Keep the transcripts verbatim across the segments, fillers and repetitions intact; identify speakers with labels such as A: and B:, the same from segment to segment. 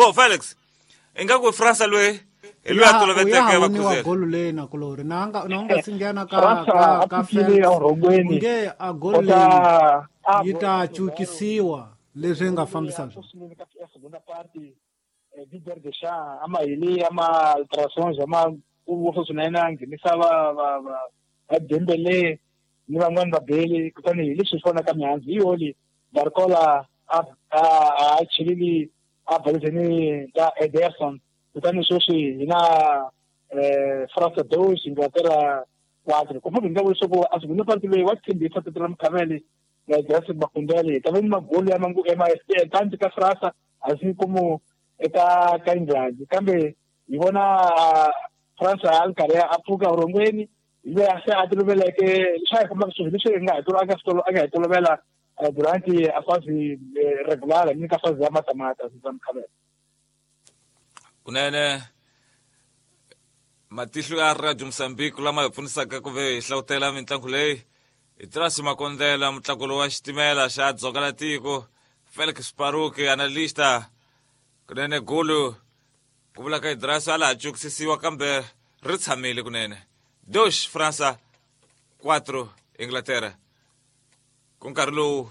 A: bo Felix ingaku France lwe elwe atolovete kwa kuzela
B: gol le na kolore nanga nanga singana ka
C: Fransa
B: ka
C: apikile Rogweni
B: nge a gol le yita chukisiwa leswi nga fambisana
C: a segunda parte Vitor Deschamps ama ili ama ultrasons ama uwo sunena nginisa va va va Dembele ni van'wana vabeli kutani hi leswi swi ka mihandzu yoli Barcola a a chilili a balzeni da Ederson kutani sweswi hina eh France two Inglaterra quattro kuma binga vuso ko a segunda parte leyi wa tshembi fa tetela mkhaveli ya Jesse Bakundele kaveni magoli ya mangu ema tanti ka France asi como eka ka England kambe yibona France alkare aphuka urongweni ibe ase atiloveleke shaya kama swo leswi nga hetolo aka stolo aka hetolovela durante a fase regular ni ka fase ya matamata za mkhavela
A: kunene matihlo ya Radio Mozambique lama pfunisaka ku ve hlawutela mitlangu leyi itrasi makondela mutlangulo wa xitimela xa dzokala tiko Felix Paruki analysta kunene gulu ku vula ka idrasi ala chukisisiwa kambe ri tshamile kunene dos France quattro Inglaterra ku nkarhi lowu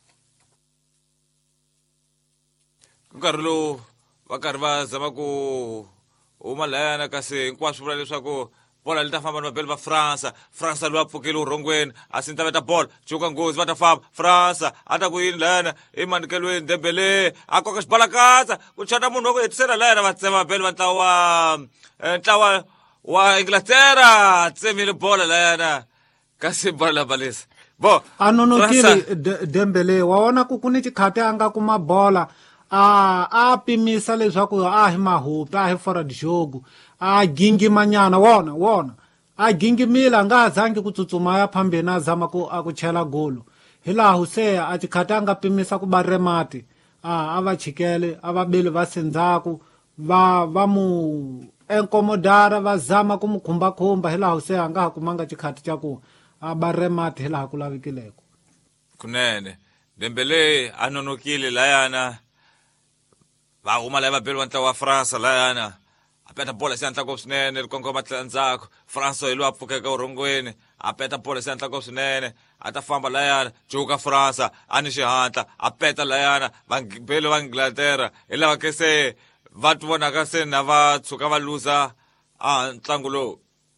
A: ku nkarhi lowu va karhi va zama ku huma layana kasi hinkwaswo vula leswaku bola lita famba ni vabeli va France France lwa pfukile urhongweni a sinta veta bola cuka ngozi va ta famba France a ta ku yini layana emanikelweni Dembele a koka xibalakatsa ku chata munhu wa ku hetisela layana va tsema vabeli va ntlawa wa ntlawa wa Inglaterra tsemile bola layana kasi bola la balisa bo
B: anonokile Dembele waona ku kuni xikhati a nga kuma bola a a pimisa leswaku a hi mahupi a hi fora dishogu a gingimanyana wona wona a gingimila nga zangi ku tsutsuma ya phambeni a zama ku a ku chela golo hilaha se a xikhati a nga pimisa ku ba remati a a va chikele a va beli va sendzaku va va mu enkomodara va zama ku mu khumba khumba hilaha se a nga ha kumanga xikhati xa ku a ba remati hilaha ku lavekileko
A: kunene Dembele anonokile layana va huma lava beli va ntlawa wa France layana apeta bola si antla ko swinene rikongoma tlandzako France yi lwa pfukeka urhongweni apeta bola si antla ko swinene a ta famba layana cuka France a ni xihatla apeta layana beli va Inglaterra hi lava ke se va ti vonaka se na va tshuka va luza a ntlangu lowu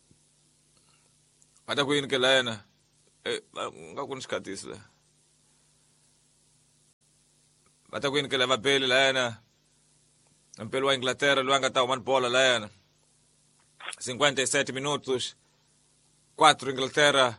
A: va ta ku yini ke layana nga ku ni xikhatisi la va ta ku yini ke la va beli layana mpelo wa Inglaterra loyi a nga ta huma ni bola layana cinquenta e sete minutos quatro Inglaterra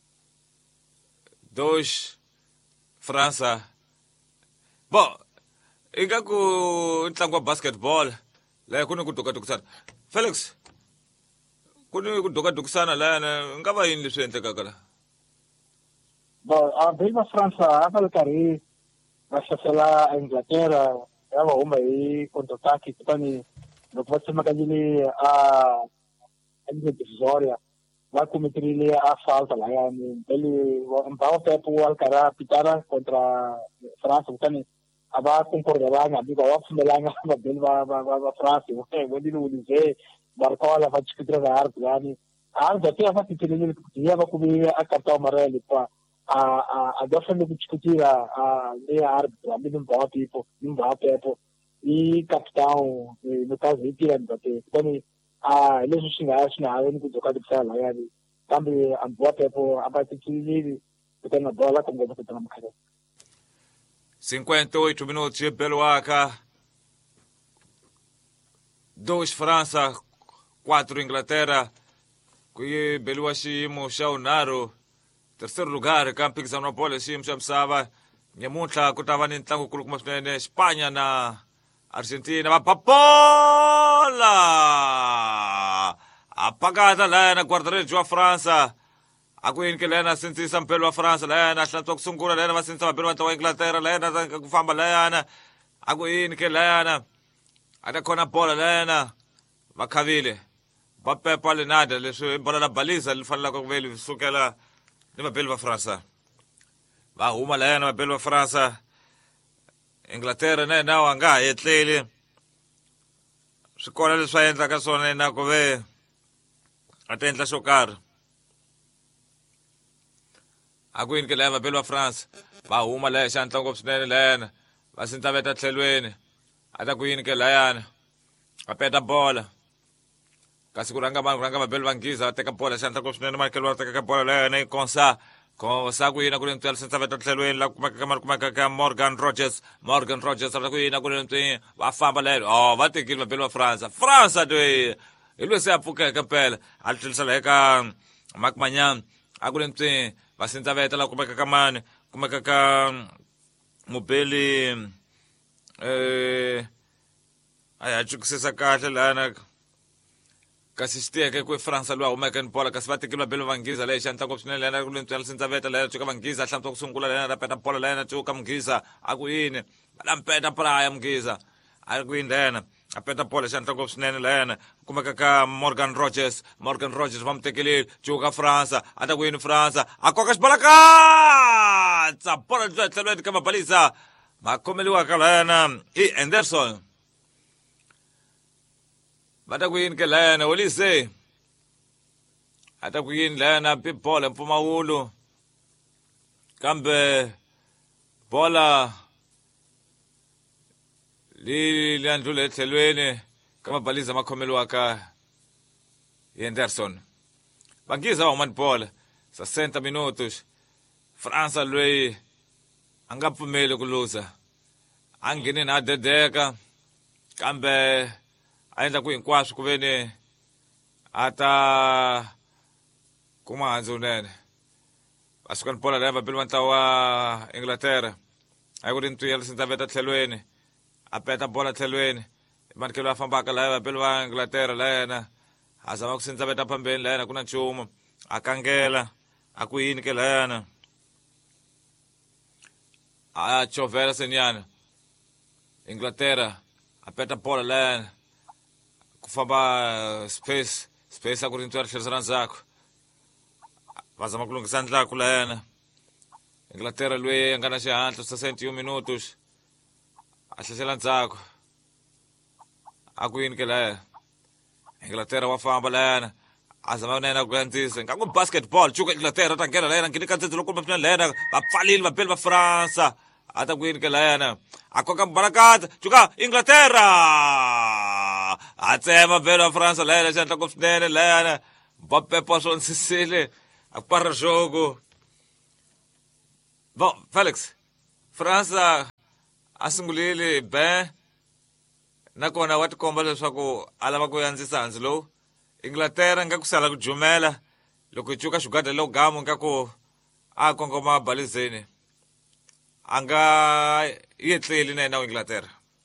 A: dois France bo ingaku ntlangu wa basketball laya ku ni ku dukadukusana Felix ku ni ku dukadukusana layana nga va yini leswi endlekaka la
C: bo a beli va France a va ri karhi va hlasela Inglaterra ya va huma hi contra-ataque kutani loko va tsemakanyile a endle divisoria va kumeterile a falta layani beli mbao pepo wa karhi a pitana contra France kutani a va concordelanga biko va pfumelanga vabeli va va va France vodini ulize Barcola va chikutira va harbi yani a va tia va titelele ya va kubi a kapta mareli kwa a a a dofende kuchikutira a le arbitra mini mbao tipo mbao pepo i capitão no caso de tirando bate quando a leswi swi nga swi nga haveni ku dzoka tikusala yani kambe a mbao pepo a va titelele kutani bola kumbe va kutana mkhale
A: cinquenta e oito minutos e pelo Aka dois France quatro Inglaterra que belo xiyimo xa unharhu terceiro lugar ka mphikizano wa bola xiyimo xa misava nyamuntlha ku ta va ni ntlangu kulukumba swinene Spanya na Argentina va ba bola a pakata layana guardareggio wa France a ku yini ke layana sindzisa mpelo wa France layana hlantswa ku sungula layana va sindzisa vabeli va ntlawa wa Inglaterra layana ku famba layana a ku yini ke layana a ta khona bola layana va khavile va pepa lenada leswi bola la baliza li fanelaka ku ve li sukela ni vabeli va France va huma layana vabeli va France Inglaterra na nawu a nga ha etleli swi kona leswi a endlaka swona yena ku ve a ta endla xo karhi a ku yini ke laya vapeli va France va huma laya xantla ngopfu swinene layana va sintaveta tlhelweni a ta ku yini ke layana a peta bola kasi ku rhanga vanhu ku rhanga vapeli va nghiza va teka bola xantla ngopfu swinene makelo va tekaka bola layana yi konsa konsa ku yini a ku ri ntwela sintaveta tlhelweni la kumekaka mari kumekaka Morgan Rogers Morgan Rogers a ta ku yini a ku ri ntwini va famba laya oh va tekile vapeli va France France twe hi loyi se a pfukeke mpela a tlhelisela eka Mark Manyang a ku ri ntwini va sintaveta la kumekaka mani kumekaka mubeli eh ay a chukisisa kahle lana kasi xitiyeke ku France lwa humeka ni bola kasi va tekile vapeli va nghiza leyi xantla ngopfu swinene lena ku ri ntwela sintaveta lena cuka va nghiza hlantswa ku sungula lena ra peta bola lena cuka mnghiza a ku yini va la mpeta praya mnghiza a ku yini lena a peta bola xantla ngopfu swinene lena kumeka ka Morgan Rogers Morgan Rogers va mu tekelile cuka France a ta ku yini France a koka xibola katsa bola bya tlhelweni ka mabalisa ma khomeliwa ka lena i Anderson va ta ku yini ke lena Olise a ta ku yini lena pi bola Mpfumawulo kambe bola li landlule tlhelweni ka mabaliza ma khomeliwa ka Anderson va nghiza va huma ni bola sesenta minutos France loyi a nga pfumeli ku luza a ngheni na dedeka kambe a endla ku hinkwaswo ku veni a ta kuma handzu nene va suka ni bola laya vapeli va ntlawa wa Inglaterra a yi ku ri ntwiyela sintaveta tlhelweni a peta bola tlhelweni manikelo a fambaka laya vapeli va Inglaterra layena a zama ku sindzaveta phambeni layena ku na nchumu a kangela a ku yini ke layana a chovela senyana Inglaterra a peta bola layana ku famba space space a ku ri ntwela tlherisana ndzhaku va zama ku lunghisa ndlaku layana Inglaterra loyi a nga na xihatla sesenta minutos a hlehlela ndzhaku a ku yini ke laya Inglaterra wa famba layana a zama nena ku yandzisa nga ku basketball cuka Inglaterra ta nghena layana nghini ka ntsindzi loko kumbe swinene layana va pfalile vapeli va France a ta ku yini ke layana a koka mbalakadza cuka Inglaterra a tsema vapeli va France layana xantla ku swinene layana va pepa swo ntsisile a ku parra jogo bon Felix France a sungulile ben nakona wa tikomba leswaku a lava ku yandzisa handzi lowu Inglaterra nga ku sala ku jumela loko cuka xigwada lo gamu nga ku a kongoma balizeni a nga yetleli na yena wa Inglaterra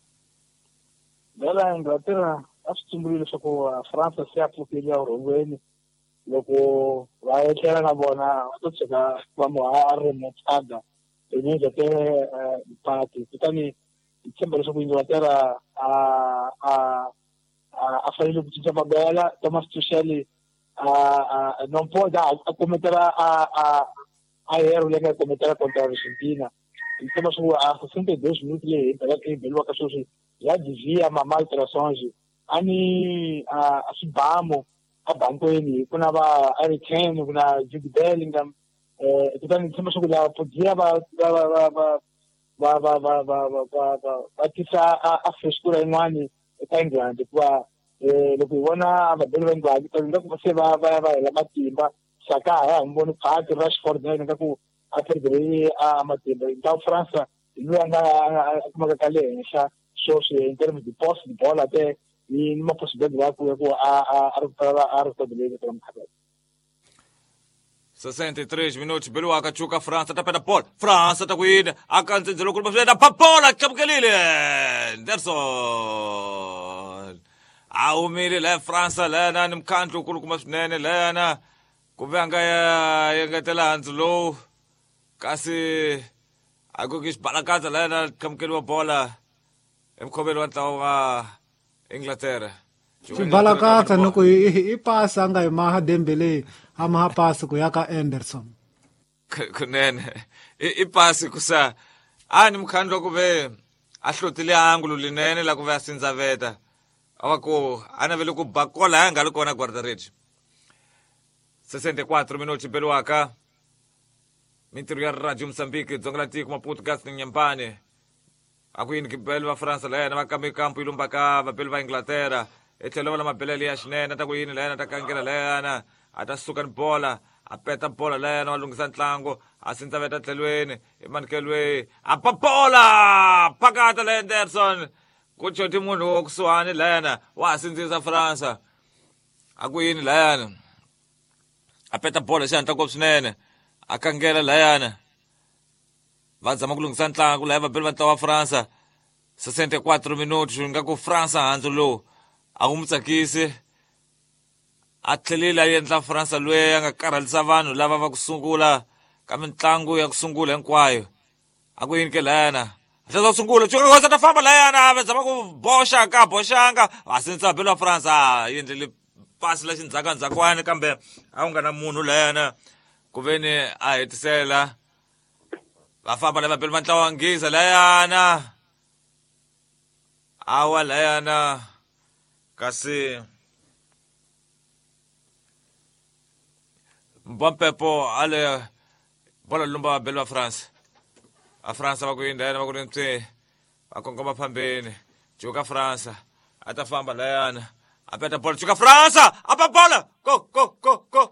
C: vela Inglaterra a swi tsumbulile leswaku France se ya pfukile ya rhongweni loko va etlela na vona va to tshika va mu a ri motsada tinyinge te party kutani hi tshemba leswaku Inglaterra a a a fanele ku cinca mabela Thomas Tuchel a non può da a commetterà a a a ero le che commetterà contro l'Argentina insomma su a sessanta e due minuti lì perché bello che sono già di via ma mal trasongi ani a Sibamo a bankweni kuna va Harry Kane kuna Jude Bellingham eh kutani insomma su la podia va va va va va va va va va va va tisa a frescura in'wani eka England hikuva eh loko hi vona vabeli va England tanda ku se va va va hela matimba Saka ha mboni Park Rashford na nga ku a perdere a matimba in France lui anga kuma ka le henhla so in terms di post di bola te ni ma possibilità ku ku a a recuperare a recuperare from Qatar
A: sessenta e tre minuti belu aka chuka France ta peta Paul France ta kwina aka ntsindzi loko ba da papola chabukelile Anderson a umile la France la na mkhandlo ukulu kuma swinene lana ku vanga ya yengetela handzu lowu kasi akukis balakaza lana chamukeliwa bola emkhobeni wa ntlawa wa Inglaterra
B: xibalakatsa ni ku i pasi a nga hi maha Dembele a maha pasi ku ya ka Anderson
A: kunene i pasi kusa a ni mkhandlo ku ve a hlotile angulo linene la ku ve a sindzaveta ava ku a navele ku ba kola ya nga ri kona guardareji sesenta e quatro minuti beluaka mintirho ya radio Moçambique dzonga la tiko Maputo gas ni Nyambane akwini kibele va França la yena va kambe kampo ilumba ka vabeli va Inglaterra etlhelo va la mabelele ya xinene ata ku yini la yena ata kangela la yena ata suka ni bola a peta bola la yena va lunghisa ntlangu a sindza veta tlhelweni emanikelweni a papola phakata la Henderson ku choti munhu wa kusuhani la yena wa ha sindzisa França a ku yini la yena a peta bola xihatla ngopfu swinene a kangela la yena va zama ku lunghisa ntlangu laya vabeli va ntlawa wa França sesenta e quatro minuti nga ku França handzu lowu a wu mu tsakisi a tlhelile a endla França loyi a nga karhalisa vanhu lava va ku sungula ka mitlangu ya ku sungula hinkwayo a ku yini ke la yena a tlhela ku sungula chukakosa ta famba la yena va zama ku boxa ka boxanga va sindzisa vabeli wa França a endlele pasi la xindzhakandzhakwani kambe a wu nga na munhu la yena ku veni a hetisela va famba la vabeli va ntlawa wa nghiza la yana awa la yana kasi Mbompepo ale bola lumba vabeli va France a França va ku yini la yana va ku ri ntse va kongoma phambeni juka França a ta famba la yana a peta bola juka França a pa bola go go go go